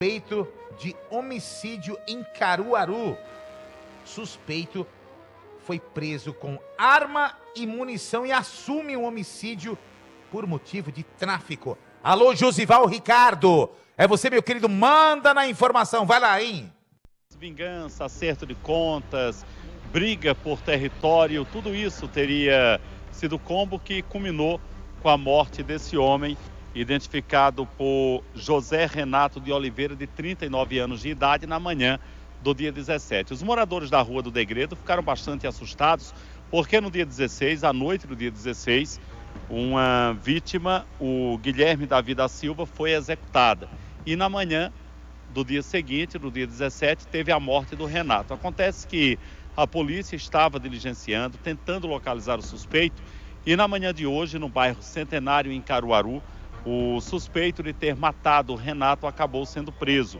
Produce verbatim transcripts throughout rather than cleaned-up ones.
Suspeito de homicídio em Caruaru. Suspeito foi preso com arma e munição e assume um homicídio por motivo de tráfico. Alô, Josival Ricardo. É você, meu querido, manda na informação. Vai lá, hein? Vingança, acerto de contas, briga por território, tudo isso teria sido o combo que culminou com a morte desse homem, identificado por José Renato de Oliveira, de trinta e nove anos de idade, na manhã do dia dezessete. Os moradores da Rua do Degredo ficaram bastante assustados, porque no dia dezesseis, à noite do dia dezesseis, uma vítima, o Guilherme Davi da Silva, foi executada. E na manhã do dia seguinte, no dia dezessete, teve a morte do Renato. Acontece que a polícia estava diligenciando, tentando localizar o suspeito, e na manhã de hoje, no bairro Centenário, em Caruaru, o suspeito de ter matado o Renato acabou sendo preso.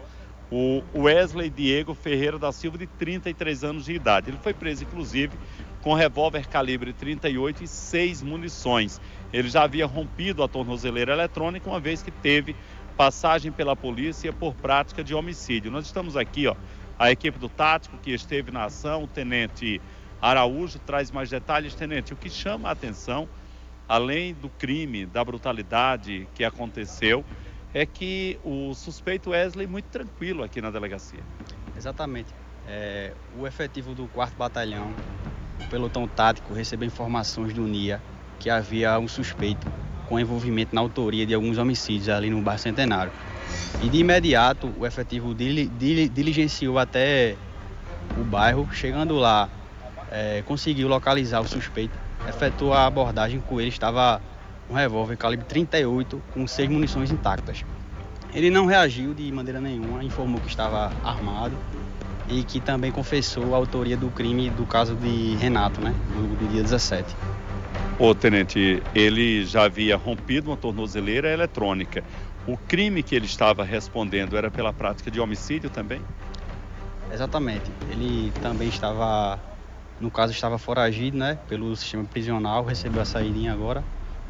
O Wesley Diego Ferreira da Silva, de trinta e três anos de idade. Ele foi preso, inclusive, com revólver calibre trinta e oito e seis munições. Ele já havia rompido a tornozeleira eletrônica, uma vez que teve passagem pela polícia por prática de homicídio. Nós estamos aqui, ó, a equipe do Tático que esteve na ação, o Tenente Araújo traz mais detalhes. Tenente, o que chama a atenção, além do crime, da brutalidade que aconteceu, é que o suspeito Wesley muito tranquilo aqui na delegacia. Exatamente. É, o efetivo do quarto Batalhão, o pelotão tático, recebeu informações do N I A que havia um suspeito com envolvimento na autoria de alguns homicídios ali no bairro Centenário. E de imediato o efetivo dili, dili, diligenciou até o bairro. Chegando lá, é, conseguiu localizar o suspeito, efetuou a abordagem. Com ele estava um revólver calibre trinta e oito com seis munições intactas. Ele não reagiu de maneira nenhuma, informou que estava armado e que também confessou a autoria do crime do caso de Renato, né, do, do dia dezessete. Ô, tenente, ele já havia rompido uma tornozeleira eletrônica. O crime que ele estava respondendo era pela prática de homicídio também? Exatamente. Ele também estava, no caso, estava foragido, né, pelo sistema prisional, recebeu a saídinha agora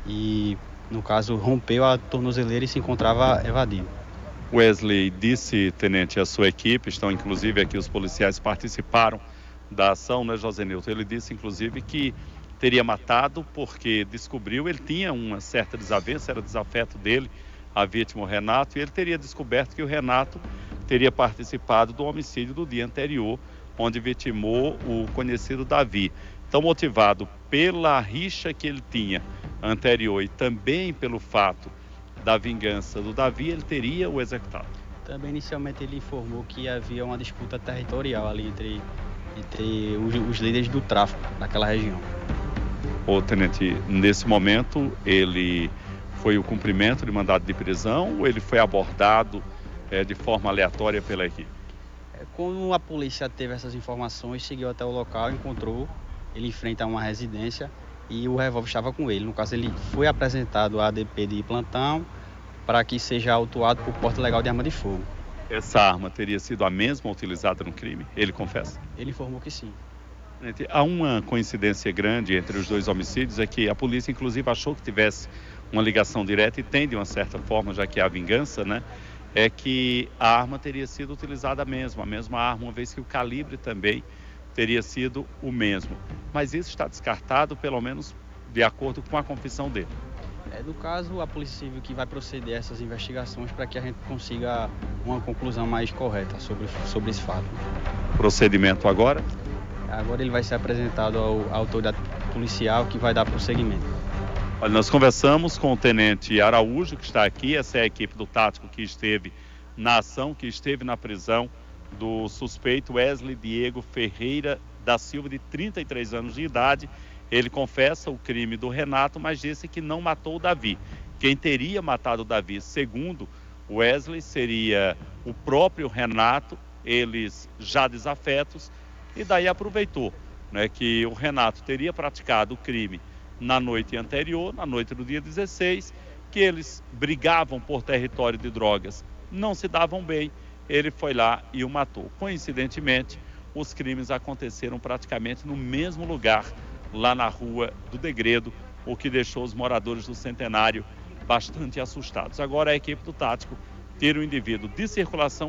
e, no caso, rompeu a tornozeleira e se encontrava evadido. Wesley disse, tenente, a sua equipe, estão inclusive aqui os policiais participaram da ação, né, José Nilton? Ele disse, inclusive, que teria matado porque descobriu, ele tinha uma certa desavença, era desafeto dele, a vítima, o Renato, e ele teria descoberto que o Renato teria participado do homicídio do dia anterior, onde vitimou o conhecido Davi. Então, motivado pela rixa que ele tinha anterior e também pelo fato da vingança do Davi, ele teria o executado. Também, inicialmente, ele informou que havia uma disputa territorial ali entre, entre os, os líderes do tráfico naquela região. Ô, tenente, nesse momento, ele foi o cumprimento de mandado de prisão ou ele foi abordado é, de forma aleatória pela equipe? Quando a polícia teve essas informações, seguiu até o local, encontrou ele em frente a uma residência e o revólver estava com ele. No caso, ele foi apresentado à A D P de plantão para que seja autuado por porte ilegal de arma de fogo. Essa arma teria sido a mesma utilizada no crime? Ele confessa? Ele informou que sim. Há uma coincidência grande entre os dois homicídios, é que a polícia inclusive achou que tivesse uma ligação direta, e tem de uma certa forma, já que há vingança, né? É que a arma teria sido utilizada mesmo, a mesma arma, uma vez que o calibre também teria sido o mesmo. Mas isso está descartado, pelo menos de acordo com a confissão dele. É, no caso, a Polícia Civil que vai proceder a essas investigações para que a gente consiga uma conclusão mais correta sobre, sobre esse fato. Procedimento agora? Agora ele vai ser apresentado ao, à autoridade policial, que vai dar prosseguimento. Olha, nós conversamos com o Tenente Araújo, que está aqui. Essa é a equipe do Tático que esteve na ação, que esteve na prisão do suspeito Wesley Diego Ferreira da Silva, de trinta e três anos de idade. Ele confessa o crime do Renato, mas disse que não matou o Davi. Quem teria matado o Davi, segundo Wesley, seria o próprio Renato, eles já desafetos. E daí aproveitou, né, que o Renato teria praticado o crime na noite anterior, na noite do dia dezesseis, que eles brigavam por território de drogas, não se davam bem, ele foi lá e o matou. Coincidentemente, os crimes aconteceram praticamente no mesmo lugar, lá na Rua do Degredo, o que deixou os moradores do Centenário bastante assustados. Agora a equipe do Tático tira o indivíduo de circulação